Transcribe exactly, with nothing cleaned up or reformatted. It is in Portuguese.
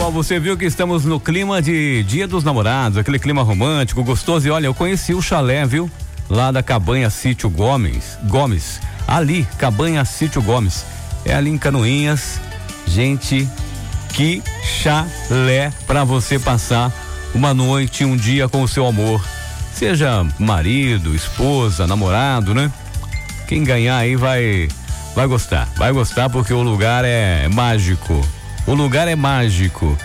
Bom, você viu que estamos no clima de Dia dos Namorados, aquele clima romântico, gostoso. E olha, eu conheci o chalé, viu? Lá da Cabanha Sítio Gomes, Gomes. Ali, Cabanha Sítio Gomes. É ali em Canoinhas. Gente, que chalé pra você passar uma noite, um dia com o seu amor. Seja marido, esposa, namorado, né? Quem ganhar aí vai, vai gostar. Vai gostar porque o lugar é mágico. O lugar é mágico.